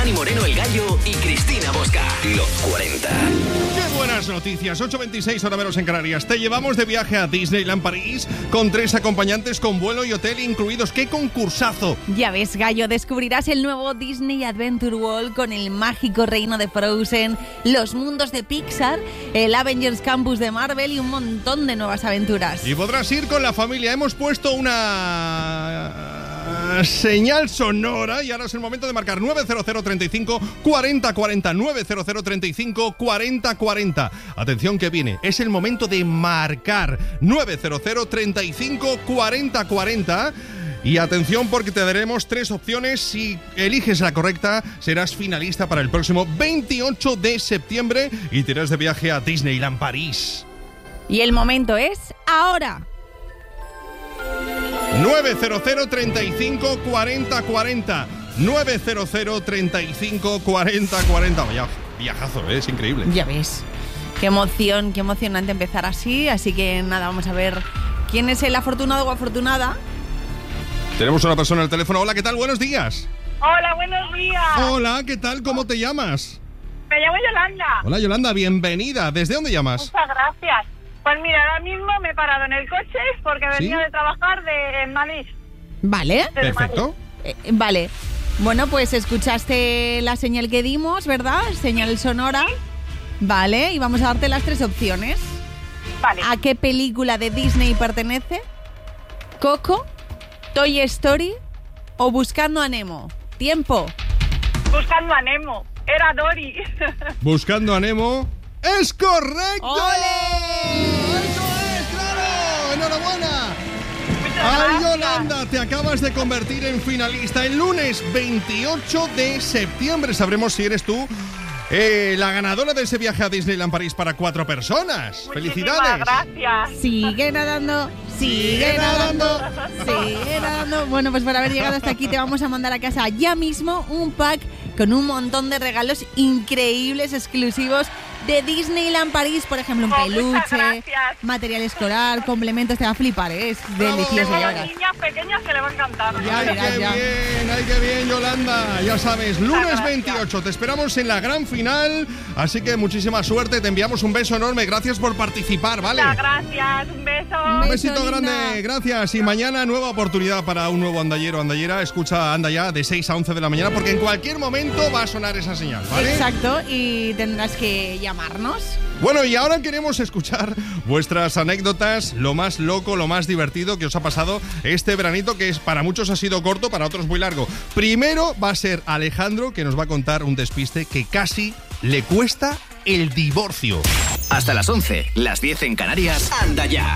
Dani Moreno el Gallo y Cristina Bosca. Los 40. ¡Qué buenas noticias! 8:26 hora menos en Canarias. Te llevamos de viaje a Disneyland París con 3 acompañantes con vuelo y hotel incluidos. ¡Qué concursazo! Ya ves, Gallo, descubrirás el nuevo Disney Adventure World con el mágico reino de Frozen, los mundos de Pixar, el Avengers Campus de Marvel y un montón de nuevas aventuras. Y podrás ir con la familia. Hemos puesto una señal sonora y ahora es el momento de marcar 900 35 40 40 900 35 40 40. Atención que viene, es el momento de marcar 900 35 40 40. Y atención porque te daremos 3 opciones. Si eliges la correcta, serás finalista para el próximo 28 de septiembre y te irás de viaje a Disneyland París. Y el momento es ahora. 900 35 40 40 900 35 40 40. Vaya viajazo, es increíble. Ya ves. Qué emoción, qué emocionante empezar así. Así que nada, vamos a ver quién es el afortunado o afortunada. Tenemos una persona al teléfono. Hola, ¿qué tal? Buenos días. Hola, buenos días. Hola, ¿qué tal? ¿Cómo te llamas? Me llamo Yolanda. Hola, Yolanda, bienvenida. ¿Desde dónde llamas? Muchas gracias. Pues mira, ahora mismo me he parado en el coche porque venía de trabajar en Madrid. Vale. Perfecto. Vale. Bueno, pues escuchaste la señal que dimos, ¿verdad? Señal sonora. ¿Sí? Vale, y vamos a darte las 3 opciones. Vale. ¿A qué película de Disney pertenece? ¿Coco, Toy Story o Buscando a Nemo? Tiempo. Buscando a Nemo. Era Dory. Buscando a Nemo. ¡Es correcto! ¡Ole! ¡Eso es, claro! ¡Enhorabuena! Muchas ¡Ay, gracias. Yolanda! Te acabas de convertir en finalista. El lunes 28 de septiembre sabremos si eres tú la ganadora de ese viaje a Disneyland París para 4 personas. Muchísimas ¡Felicidades! gracias. Sigue nadando, sigue nadando, sigue nadando. Bueno, pues por haber llegado hasta aquí te vamos a mandar a casa ya mismo un pack con un montón de regalos increíbles, exclusivos de Disneyland París. Por ejemplo, un Muchas peluche, gracias. material escolar, complementos. Te va a flipar, es Tengo delicioso. Ya verás. niñas pequeñas que le va a encantar. Ya ¡Ay, verás, qué ya. bien! ¡Ay, qué bien, Yolanda! Ya sabes, lunes gracias. 28. Te esperamos en la gran final. Así que muchísima suerte. Te enviamos un beso enorme. Gracias por participar, ¿vale? Muchas gracias. Un beso. Un besito Beso, linda. grande, gracias. Y mañana nueva oportunidad para un nuevo andallero o andallera. Escucha Anda Ya de 6 a 11 de la mañana porque en cualquier momento va a sonar esa señal, ¿vale? Exacto, y tendrás que llamarnos. Bueno, y ahora queremos escuchar vuestras anécdotas, lo más loco, lo más divertido que os ha pasado este veranito, que para muchos ha sido corto, para otros muy largo. Primero va a ser Alejandro, que nos va a contar un despiste que casi le cuesta el divorcio. Hasta las 11, las 10 en Canarias. Anda Ya.